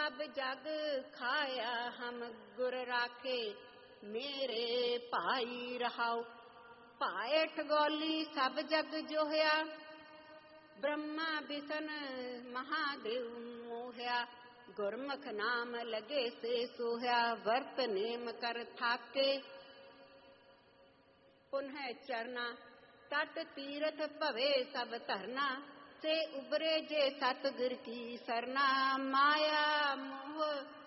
सब जग खाया हम गुर राखे, मेरे भाई रहाओ। भाए ठगोली सब जग जोहया, ब्रह्मा बिसन महादेव मोहया। गुरमुख नाम लगे से सोहया, वर्त नेम कर थाके। पुनः चरना तट तीरथ भवे सब धरना, से उबरे जे सतगुर की सरना। माया मोह